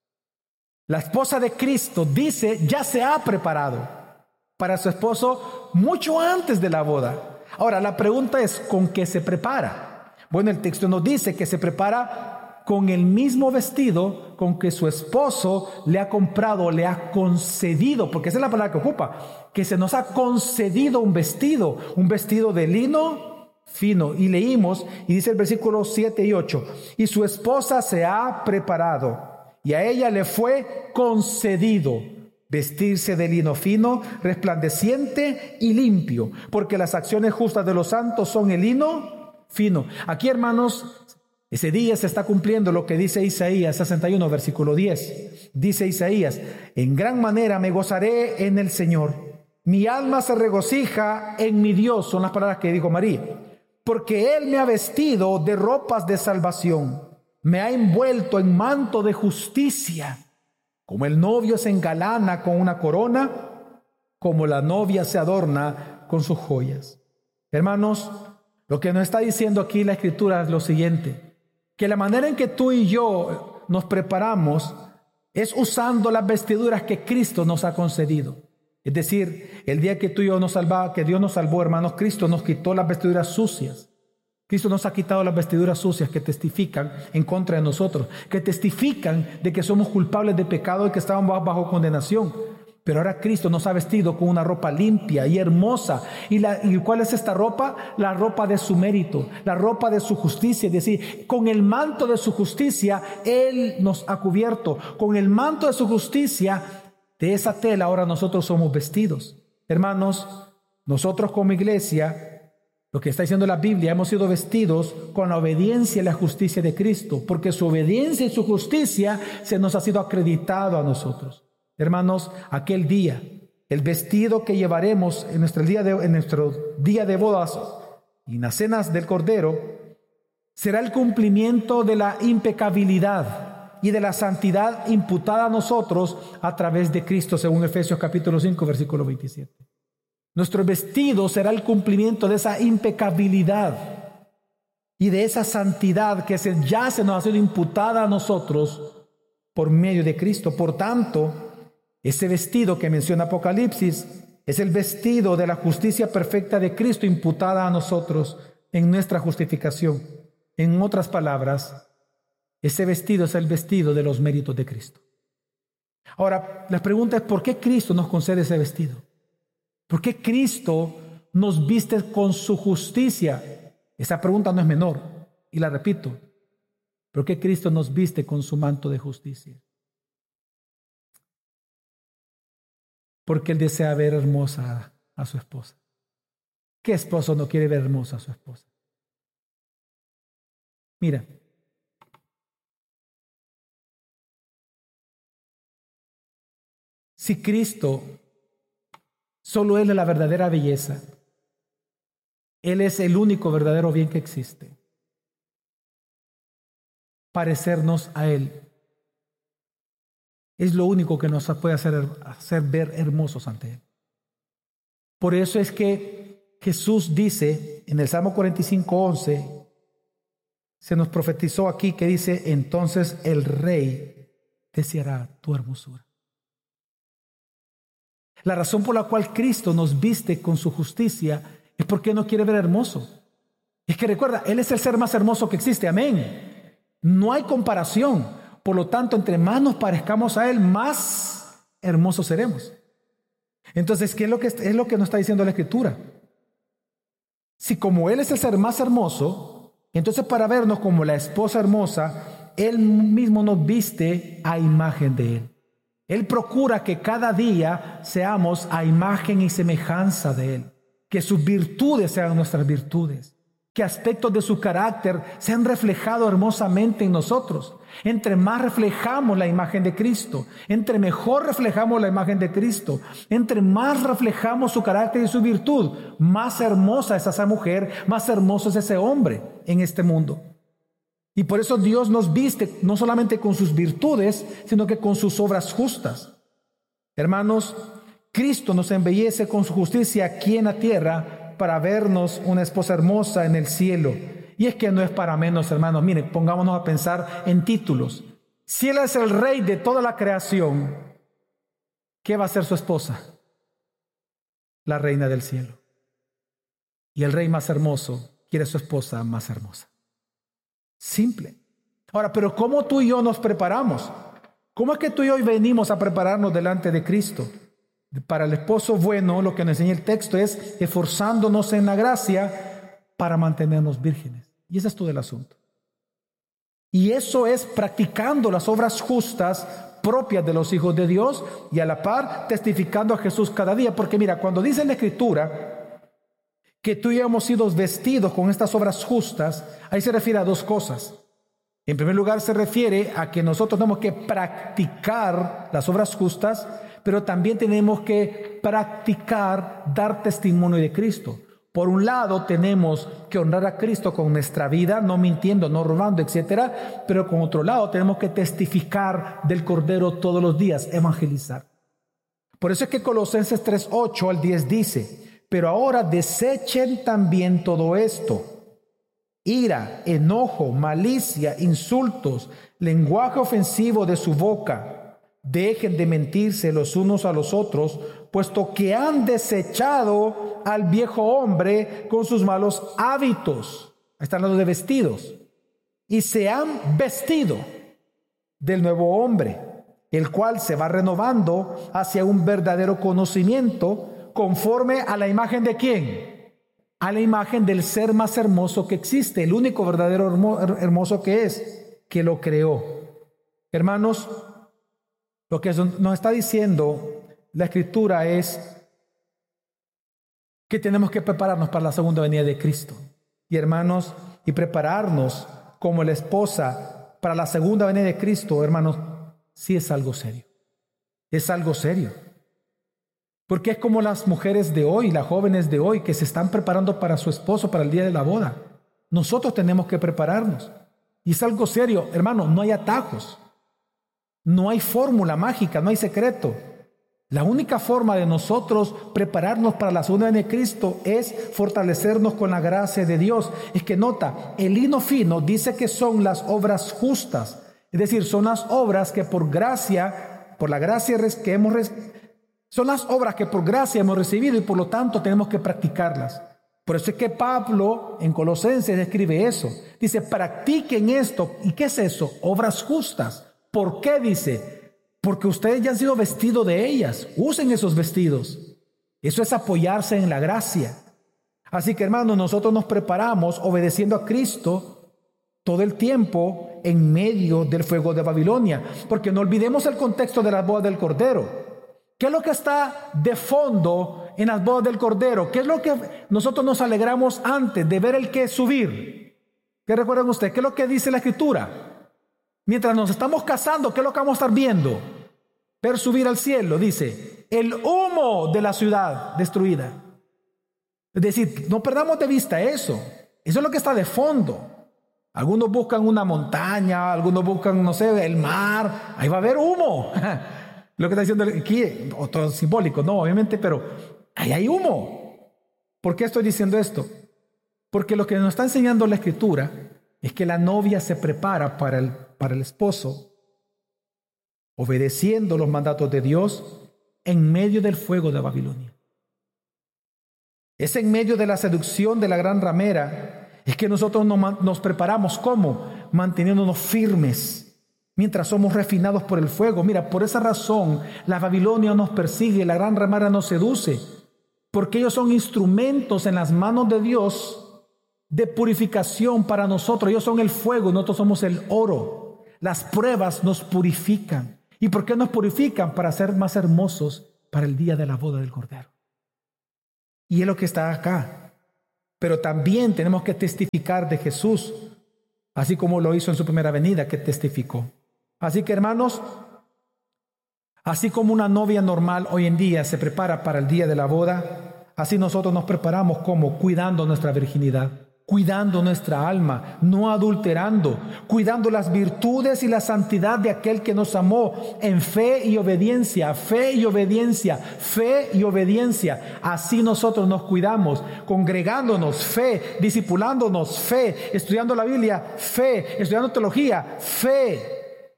La esposa de Cristo dice, ya se ha preparado para su esposo mucho antes de la boda. Ahora, la pregunta es, ¿con qué se prepara? Bueno, el texto nos dice que se prepara con el mismo vestido con que su esposo le ha comprado, le ha concedido, porque esa es la palabra que ocupa, que se nos ha concedido un vestido de lino fino. Y leímos, y dice el versículo 7 y 8, y su esposa se ha preparado, y a ella le fue concedido vestirse de lino fino, resplandeciente y limpio, porque las acciones justas de los santos son el lino fino. Aquí, hermanos, ese día se está cumpliendo lo que dice Isaías 61, versículo 10. Dice Isaías, en gran manera me gozaré en el Señor. Mi alma se regocija en mi Dios, son las palabras que dijo María, porque Él me ha vestido de ropas de salvación. Me ha envuelto en manto de justicia. Como el novio se engalana con una corona, como la novia se adorna con sus joyas. Hermanos, lo que nos está diciendo aquí la Escritura es lo siguiente, que la manera en que tú y yo nos preparamos es usando las vestiduras que Cristo nos ha concedido. Es decir, el día que tú y yo que Dios nos salvó, hermanos, Cristo nos quitó las vestiduras sucias. Cristo nos ha quitado las vestiduras sucias que testifican en contra de nosotros, que testifican de que somos culpables de pecado y que estábamos bajo condenación. Pero ahora Cristo nos ha vestido con una ropa limpia y hermosa. ¿Y cuál es esta ropa? La ropa de su mérito, la ropa de su justicia. Es decir, con el manto de su justicia, Él nos ha cubierto. Con el manto de su justicia, de esa tela ahora nosotros somos vestidos. Hermanos, nosotros como iglesia, lo que está diciendo la Biblia, hemos sido vestidos con la obediencia y la justicia de Cristo, porque su obediencia y su justicia se nos ha sido acreditado a nosotros. Hermanos, aquel día, el vestido que llevaremos en nuestro día de bodas y en las cenas del Cordero, será el cumplimiento de la impecabilidad y de la santidad imputada a nosotros a través de Cristo, según Efesios capítulo 5, versículo 27. Nuestro vestido será el cumplimiento de esa impecabilidad y de esa santidad que ya se nos ha sido imputada a nosotros por medio de Cristo. Por tanto, ese vestido que menciona Apocalipsis es el vestido de la justicia perfecta de Cristo imputada a nosotros en nuestra justificación. En otras palabras, ese vestido es el vestido de los méritos de Cristo. Ahora, la pregunta es, ¿por qué Cristo nos concede ese vestido? ¿Por qué Cristo nos viste con su justicia? Esa pregunta no es menor, y la repito. ¿Por qué Cristo nos viste con su manto de justicia? Porque Él desea ver hermosa a su esposa. ¿Qué esposo no quiere ver hermosa a su esposa? Mira, si Cristo, solo Él es la verdadera belleza, Él es el único verdadero bien que existe, parecernos a Él es lo único que nos puede hacer ver hermosos ante Él. Por eso es que Jesús dice en el Salmo 45:11, se nos profetizó aquí que dice, entonces el Rey deseará tu hermosura. La razón por la cual Cristo nos viste con su justicia es porque no quiere ver hermoso. Es que recuerda, Él es el ser más hermoso que existe, amén. No hay comparación. Por lo tanto, entre más nos parezcamos a Él, más hermosos seremos. Entonces, ¿qué es lo que nos está diciendo la Escritura? Si como Él es el ser más hermoso, entonces para vernos como la esposa hermosa, Él mismo nos viste a imagen de Él. Él procura que cada día seamos a imagen y semejanza de Él. Que sus virtudes sean nuestras virtudes. Que aspectos de su carácter sean reflejados hermosamente en nosotros. Entre más reflejamos la imagen de Cristo, entre mejor reflejamos la imagen de Cristo, entre más reflejamos su carácter y su virtud, más hermosa es esa mujer, más hermoso es ese hombre en este mundo. Y por eso Dios nos viste no solamente con sus virtudes, sino que con sus obras justas. Hermanos, Cristo nos embellece con su justicia aquí en la tierra para vernos una esposa hermosa en el cielo. Y es que no es para menos, hermanos. Miren, pongámonos a pensar en títulos. Si Él es el rey de toda la creación, ¿qué va a ser su esposa? La reina del cielo. Y el rey más hermoso quiere su esposa más hermosa. Simple. Ahora, pero ¿cómo tú y yo nos preparamos? ¿Cómo es que tú y yo hoy venimos a prepararnos delante de Cristo? Para el esposo bueno, lo que nos enseña el texto es esforzándonos en la gracia para mantenernos vírgenes. Y ese es todo el asunto. Y eso es practicando las obras justas propias de los hijos de Dios y a la par testificando a Jesús cada día. Porque mira, cuando dice en la Escritura que tú y yo hemos sido vestidos con estas obras justas, ahí se refiere a dos cosas. En primer lugar, se refiere a que nosotros tenemos que practicar las obras justas, pero también tenemos que practicar dar testimonio de Cristo. Por un lado, tenemos que honrar a Cristo con nuestra vida, no mintiendo, no robando, etcétera, pero con otro lado, tenemos que testificar del Cordero todos los días, evangelizar. Por eso es que Colosenses 3:8 al 10 dice: pero ahora desechen también todo esto: ira, enojo, malicia, insultos, lenguaje ofensivo de su boca. Dejen de mentirse los unos a los otros, puesto que han desechado al viejo hombre con sus malos hábitos. Ahí están los de vestidos. Y se han vestido del nuevo hombre, el cual se va renovando hacia un verdadero conocimiento, conforme a la imagen de ¿quién? A la imagen del ser más hermoso que existe, el único verdadero hermoso que es, que lo creó. Hermanos, lo que nos está diciendo la Escritura es que tenemos que prepararnos para la segunda venida de Cristo. Y hermanos, y prepararnos como la esposa para la segunda venida de Cristo, hermanos, sí es algo serio. Es algo serio. Porque es como las mujeres de hoy, las jóvenes de hoy, que se están preparando para su esposo, para el día de la boda. Nosotros tenemos que prepararnos. Y es algo serio, hermano, no hay atajos. No hay fórmula mágica, no hay secreto. La única forma de nosotros prepararnos para la segunda venida de Cristo es fortalecernos con la gracia de Dios. Es que nota, el lino fino dice que son las obras justas. Es decir, son las obras que por gracia, por la gracia que hemos recibido, son las obras que por gracia hemos recibido y por lo tanto tenemos que practicarlas. Por eso es que Pablo en Colosenses escribe eso. Dice, practiquen esto. ¿Y qué es eso? Obras justas. ¿Por qué? Dice, porque ustedes ya han sido vestidos de ellas. Usen esos vestidos. Eso es apoyarse en la gracia. Así que, hermanos, nosotros nos preparamos obedeciendo a Cristo todo el tiempo en medio del fuego de Babilonia. Porque no olvidemos el contexto de la boda del Cordero. ¿Qué es lo que está de fondo en las bodas del Cordero? ¿Qué es lo que nosotros nos alegramos antes de ver el que subir? ¿Qué recuerdan ustedes? ¿Qué es lo que dice la Escritura? Mientras nos estamos casando, ¿qué es lo que vamos a estar viendo? Ver subir al cielo, dice, el humo de la ciudad destruida. Es decir, no perdamos de vista eso. Eso es lo que está de fondo. Algunos buscan una montaña, algunos buscan, no sé, el mar. Ahí va a haber humo. Lo que está diciendo aquí, otro simbólico, no, obviamente, pero ahí hay humo. ¿Por qué estoy diciendo esto? Porque lo que nos está enseñando la Escritura es que la novia se prepara para el esposo, obedeciendo los mandatos de Dios en medio del fuego de Babilonia. Es en medio de la seducción de la gran ramera, es que nosotros nos preparamos. ¿Cómo? Manteniéndonos firmes. mientras somos refinados por el fuego. Mira, por esa razón la Babilonia nos persigue, la gran ramera nos seduce, porque ellos son instrumentos en las manos de Dios de purificación para nosotros. Ellos son el fuego, nosotros somos el oro. Las pruebas nos purifican. ¿Y por qué nos purifican? Para ser más hermosos para el día de la boda del Cordero. Y es lo que está acá. Pero también tenemos que testificar de Jesús, así como lo hizo en su primera venida, que testificó. Así que, hermanos, así como una novia normal hoy en día se prepara para el día de la boda, así nosotros nos preparamos como cuidando nuestra virginidad, cuidando nuestra alma, no adulterando, cuidando las virtudes y la santidad de aquel que nos amó en fe y obediencia, fe y obediencia, fe y obediencia. Así nosotros nos cuidamos, congregándonos, fe, discipulándonos, fe, estudiando la Biblia, fe, estudiando teología, fe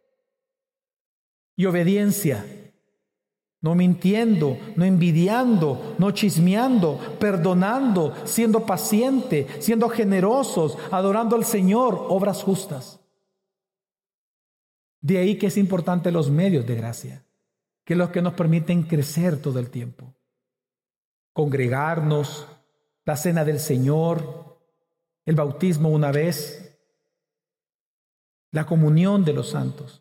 y obediencia. No mintiendo, no envidiando, no chismeando, perdonando, siendo paciente, siendo generosos, adorando al Señor, obras justas. De ahí que es importante los medios de gracia, que es los que nos permiten crecer todo el tiempo. Congregarnos, la cena del Señor, el bautismo una vez, la comunión de los santos.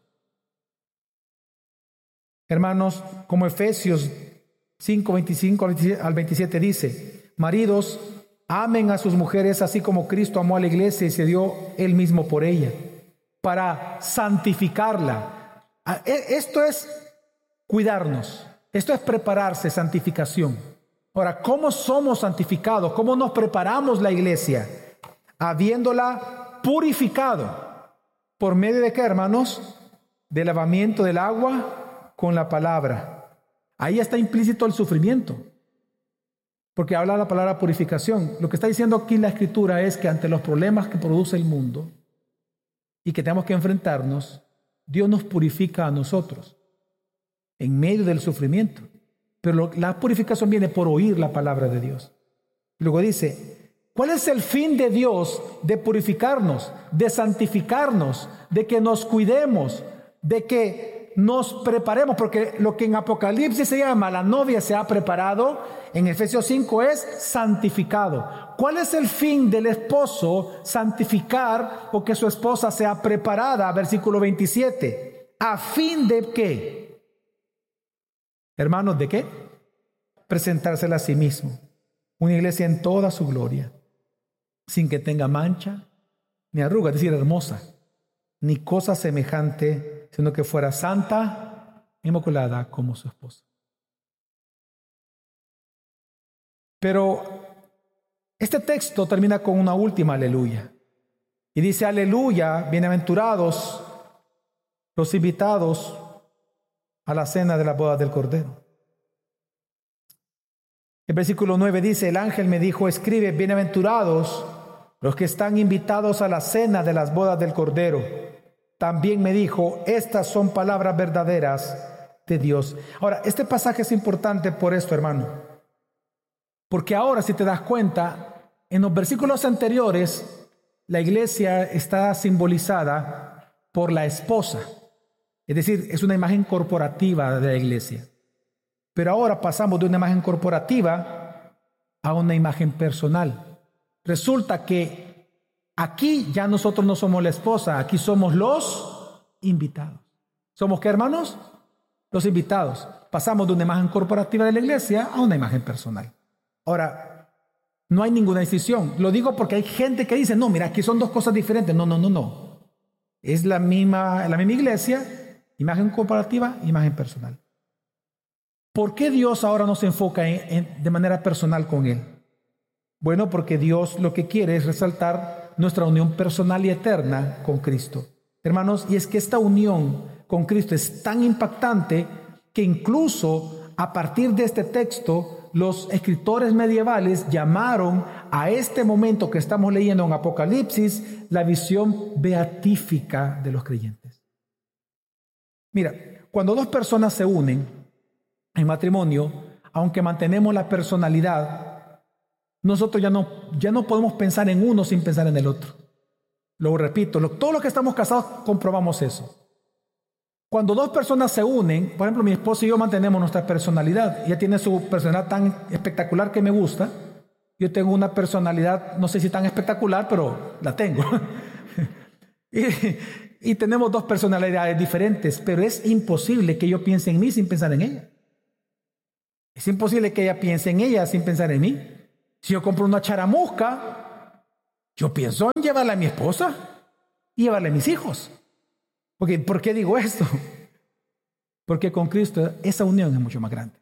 Hermanos, como Efesios 5, 25 al 27 dice, maridos, amen a sus mujeres así como Cristo amó a la iglesia y se dio él mismo por ella, para santificarla. Esto es cuidarnos, esto es prepararse, santificación. Ahora, ¿cómo somos santificados? ¿Cómo nos preparamos la iglesia? Habiéndola purificado. ¿Por medio de qué, hermanos? Del lavamiento del agua con la palabra. Ahí está implícito el sufrimiento, porque habla la palabra purificación. Lo que está diciendo aquí la Escritura es que ante los problemas que produce el mundo y que tenemos que enfrentarnos, Dios nos purifica a nosotros en medio del sufrimiento. Pero la purificación viene por oír la palabra de Dios. Luego dice, ¿cuál es el fin de Dios de purificarnos, de santificarnos, de que nos cuidemos, de que nos preparemos? Porque lo que en Apocalipsis se llama la novia se ha preparado, en Efesios 5 es santificado. ¿Cuál es el fin del esposo? Santificar o que su esposa sea preparada, versículo 27. ¿A fin de qué? Hermanos, ¿de qué? Presentársela a sí mismo. Una iglesia en toda su gloria, sin que tenga mancha ni arruga, es decir, hermosa, ni cosa semejante, sino que fuera santa, inmaculada como su esposa. Pero este texto termina con una última aleluya. Y dice, aleluya, bienaventurados los invitados a la cena de la boda del Cordero. El versículo 9 dice, el ángel me dijo, escribe, bienaventurados los que están invitados a la cena de las bodas del Cordero. También me dijo, estas son palabras verdaderas de Dios. Ahora, este pasaje es importante por esto, hermano. Porque ahora, si te das cuenta, en los versículos anteriores, la iglesia está simbolizada por la esposa. Es decir, es una imagen corporativa de la iglesia. Pero ahora pasamos de una imagen corporativa a una imagen personal. Resulta que aquí ya nosotros no somos la esposa, aquí somos los invitados. ¿Somos qué, hermanos? Los invitados. Pasamos de una imagen corporativa de la iglesia a una imagen personal. Ahora, no hay ninguna decisión. Lo digo porque hay gente que dice, no, mira, aquí son dos cosas diferentes. No. Es la misma iglesia, imagen corporativa, imagen personal. ¿Por qué Dios ahora nos enfoca de manera personal con Él? Bueno, porque Dios lo que quiere es resaltar nuestra unión personal y eterna con Cristo. Hermanos, y es que esta unión con Cristo es tan impactante que incluso a partir de este texto, los escritores medievales llamaron a este momento que estamos leyendo en Apocalipsis la visión beatífica de los creyentes. Mira, cuando dos personas se unen en matrimonio, aunque mantenemos la personalidad, nosotros ya no podemos pensar en uno sin pensar en el otro. Lo repito, todos los que estamos casados comprobamos eso. Cuando dos personas se unen, por ejemplo, mi esposa y yo mantenemos nuestra personalidad. Ella tiene su personalidad tan espectacular que me gusta. Yo tengo una personalidad, no sé si tan espectacular, pero la tengo. y tenemos dos personalidades diferentes, pero es imposible que yo piense en mí sin pensar en ella. Es imposible que ella piense en ella sin pensar en mí. Si yo compro una charamusca, yo pienso en llevarla a mi esposa y llevarla a mis hijos. Okay, ¿por qué digo esto? Porque con Cristo esa unión es mucho más grande.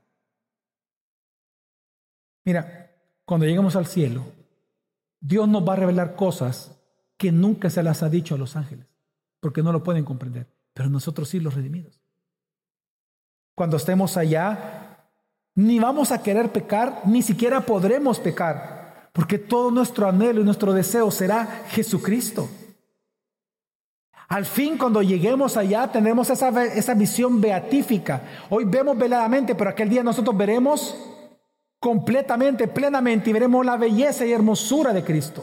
Mira, cuando lleguemos al cielo, Dios nos va a revelar cosas que nunca se las ha dicho a los ángeles, porque no lo pueden comprender, pero nosotros sí, los redimidos. Cuando estemos allá, ni vamos a querer pecar, ni siquiera podremos pecar, porque todo nuestro anhelo y nuestro deseo será Jesucristo. Al fin, cuando lleguemos allá, tendremos esa visión beatífica. Hoy vemos veladamente, pero aquel día nosotros veremos completamente, plenamente, y veremos la belleza y hermosura de Cristo.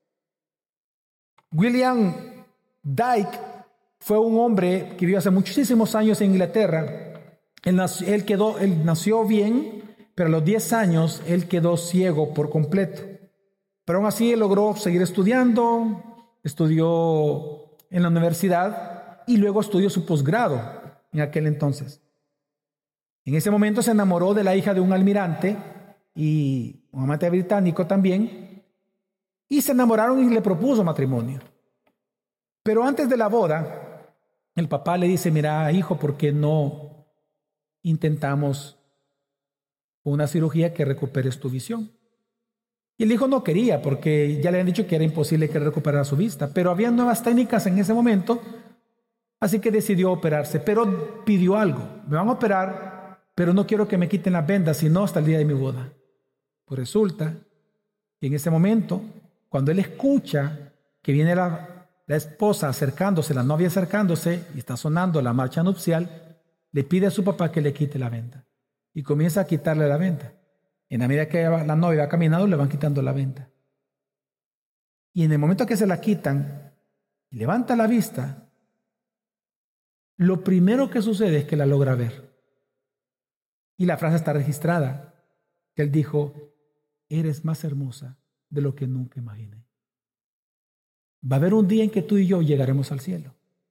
William Dyke fue un hombre que vivió hace muchísimos años en Inglaterra. Él nació bien, pero a los 10 años él quedó ciego por completo. Pero aún así él logró seguir estudiando, estudió en la universidad y luego estudió su posgrado en aquel entonces. En ese momento se enamoró de la hija de un almirante y un amante británico también, y se enamoraron y le propuso matrimonio. Pero antes de la boda, el papá le dice: mira, hijo, ¿por qué no intentamos una cirugía que recuperes tu visión? Y el hijo no quería, porque ya le habían dicho que era imposible que recuperara su vista, pero había nuevas técnicas en ese momento, así que decidió operarse, pero pidió algo: me van a operar, pero no quiero que me quiten las vendas, sino hasta el día de mi boda. Pues resulta que en ese momento, cuando él escucha que viene la esposa acercándose, la novia acercándose, y está sonando la marcha nupcial, le pide a su papá que le quite la venda, y comienza a quitarle la venda. En la medida que la novia va caminando, le van quitando la venda. Y en el momento que se la quitan, y levanta la vista, lo primero que sucede es que la logra ver. Y la frase está registrada, que él dijo: eres más hermosa de lo que nunca imaginé. Va a haber un día en que tú y yo llegaremos al cielo.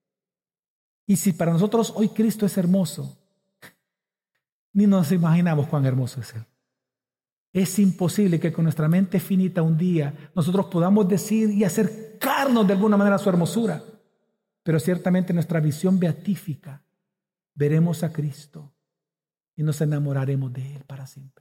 Y si para nosotros hoy Cristo es hermoso, ni nos imaginamos cuán hermoso es Él. Es imposible que con nuestra mente finita un día nosotros podamos decir y acercarnos de alguna manera a su hermosura. Pero ciertamente en nuestra visión beatífica veremos a Cristo y nos enamoraremos de Él para siempre.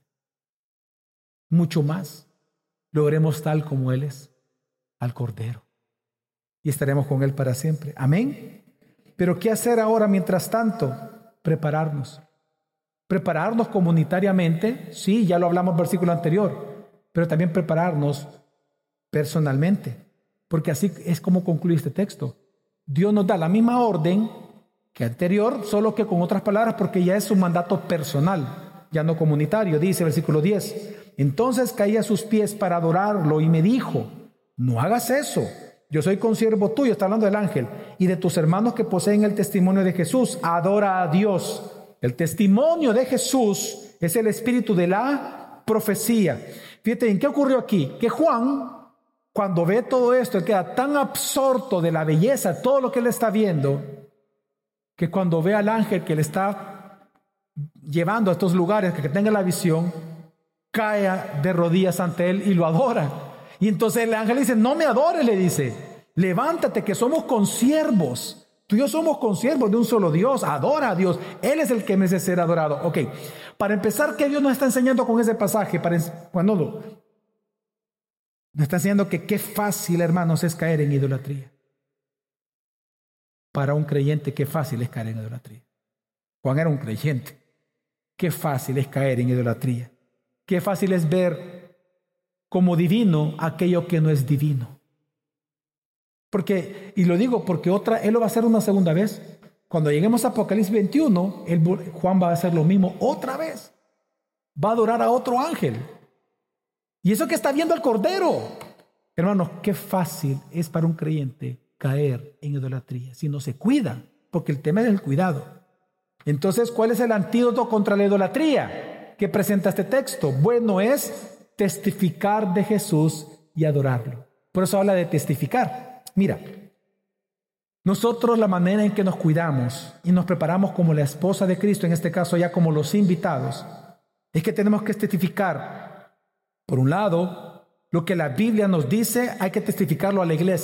Mucho más, lo veremos tal como Él es, al Cordero. Y estaremos con Él para siempre. Amén. Pero ¿qué hacer ahora mientras tanto? Prepararnos. Prepararnos comunitariamente, sí, ya lo hablamos en el versículo anterior, pero también prepararnos personalmente, porque así es como concluye este texto. Dios nos da la misma orden que anterior, solo que con otras palabras, porque ya es un mandato personal, ya no comunitario. Dice versículo 10: entonces caí a sus pies para adorarlo y me dijo: no hagas eso, yo soy consiervo tuyo, está hablando del ángel, y de tus hermanos que poseen el testimonio de Jesús. Adora a Dios. El testimonio de Jesús es el espíritu de la profecía. Fíjate, ¿en qué ocurrió aquí? Que Juan, cuando ve todo esto, él queda tan absorto de la belleza, todo lo que él está viendo, que cuando ve al ángel que le está llevando a estos lugares, que tenga la visión, cae de rodillas ante él y lo adora. Y entonces el ángel dice: no me adores, le dice, levántate, que somos consiervos. Tú y yo somos consiervos de un solo Dios. Adora a Dios. Él es el que merece ser adorado. Ok, para empezar, ¿qué Dios nos está enseñando con ese pasaje? Nos está enseñando que qué fácil, hermanos, es caer en idolatría. Para un creyente, qué fácil es caer en idolatría. Juan era un creyente. Qué fácil es caer en idolatría. Qué fácil es ver como divino aquello que no es divino. Porque, y lo digo porque Él lo va a hacer una segunda vez. Cuando lleguemos a Apocalipsis 21, Juan va a hacer lo mismo otra vez. Va a adorar a otro ángel. Y eso que está viendo al Cordero. Hermanos, qué fácil es para un creyente caer en idolatría si no se cuida. porque el tema es el cuidado. Entonces, ¿cuál es el antídoto contra la idolatría que presenta este texto? Bueno, es testificar de Jesús y adorarlo. Por eso habla de testificar. Mira, nosotros la manera en que nos cuidamos y nos preparamos como la esposa de Cristo, en este caso ya como los invitados, es que tenemos que testificar, por un lado, lo que la Biblia nos dice, hay que testificarlo a la iglesia.